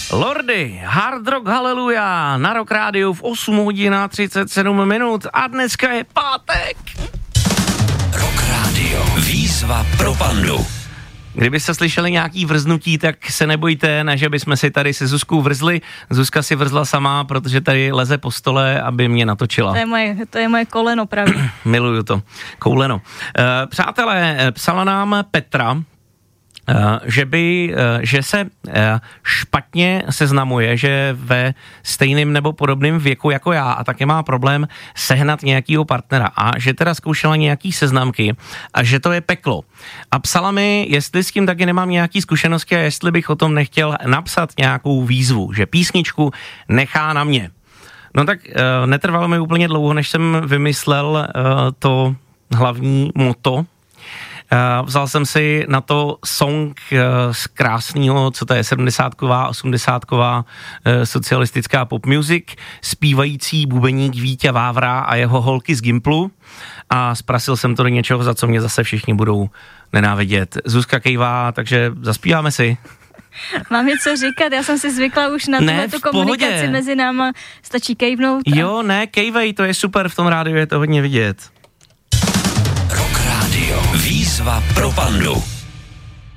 Lordy, Hard Rock Haleluja na Rock Rádiu v 8 hodin a 37 minut a dneska je pátek. Rock Rádio. Výzva pro pandu. Kdybyste slyšeli nějaký vrznutí, tak se nebojte, ne, že bychom si tady se Zuzkou vrzli. Zuzka si vrzla sama, protože tady leze po stole, aby mě natočila. To je moje koleno pravý. Miluju to. Kouleno. Přátelé, psala nám Petra, že se špatně seznamuje, že ve stejném nebo podobném věku jako já a taky má problém sehnat nějakýho partnera a že teda zkoušela nějaký seznamky a že to je peklo. A psala mi, jestli s tím taky nemám nějaký zkušenosti a jestli bych o tom nechtěl napsat nějakou výzvu, že písničku nechá na mě. No tak netrvalo mi úplně dlouho, než jsem vymyslel to hlavní motto. Vzal jsem si na to song z krásného, co to je, 70ková, 80ková socialistická pop music, zpívající bubeník Víťa Vávra a jeho holky z Gimplu a zprasil jsem to do něčeho, za co mě zase všichni budou nenávidět. Zuzka kejvá, takže zaspíváme si. Mám něco říkat, já jsem si zvykla už na tuhletu komunikaci pohodě. Mezi náma, stačí kejvnout. Jo, ne, kejvej, to je super, v tom rádiu je to hodně vidět. Rock Rádio. Výzva pro pandu.